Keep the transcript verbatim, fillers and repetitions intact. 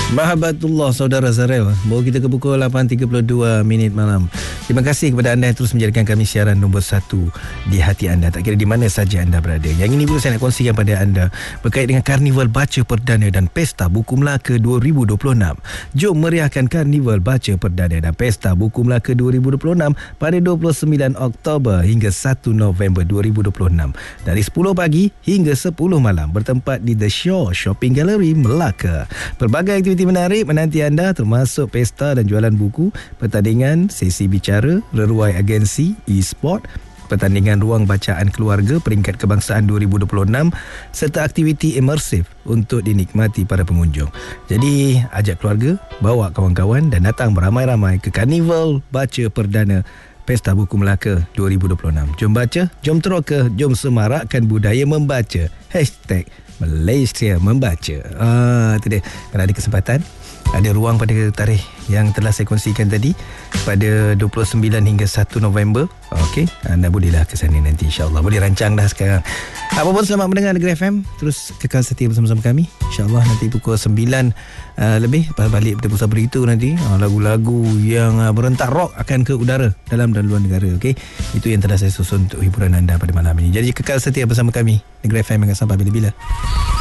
Mahabatullah saudara Zarel. Baru kita ke pukul lapan tiga puluh dua minit malam. Terima kasih kepada anda yang terus menjadikan kami siaran nombor satu di hati anda, tak kira di mana saja anda berada. Yang ini pun saya nak kongsikan pada anda berkait dengan Karnival Baca Perdana dan Pesta Buku Melaka dua ribu dua puluh enam. Jom meriahkan Karnival Baca Perdana dan Pesta Buku Melaka dua ribu dua puluh enam pada dua puluh sembilan Oktober hingga satu November dua ribu dua puluh enam dari sepuluh pagi hingga sepuluh malam, bertempat di The Shore Shopping Gallery Melaka. Pelbagai aktiviti menarik menanti anda, termasuk pesta dan jualan buku, pertandingan, sesi bicara, reruai agensi, e-sport, pertandingan ruang bacaan keluarga peringkat kebangsaan dua ribu dua puluh enam serta aktiviti imersif untuk dinikmati para pengunjung. Jadi ajak keluarga, bawa kawan-kawan dan datang beramai-ramai ke Karnival Baca Perdana Pesta Buku Melaka dua ribu dua puluh enam. Jom baca, jom teroka, jom semarakkan budaya membaca. Hashtag Malaysia Membaca. Ah, itu dia. Kalau ada kesempatan, ada ruang pada tarikh yang telah saya kongsikan tadi pada dua puluh sembilan hingga satu November. Okey, anda bolehlah ke sana nanti, insya-Allah. Boleh rancang dah sekarang. Apa pun, selamat mendengar Negeri F M. Terus kekal setia bersama-sama kami. Insya-Allah nanti pukul sembilan uh, lebih balik pada pusat berita nanti, uh, lagu-lagu yang uh, berentak rock akan ke udara dalam dan luar negara. Okey, itu yang telah saya susun untuk hiburan anda pada malam ini. Jadi kekal setia bersama kami. Negeri F M akan sampai bila-bila.